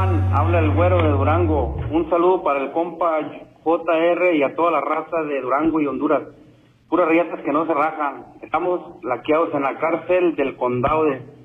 Juan? Habla el güero de Durango. Un saludo para el compa JR y a toda la raza de Durango y Honduras. Puras riatas que no se rajan. Estamos laqueados en la cárcel del condado de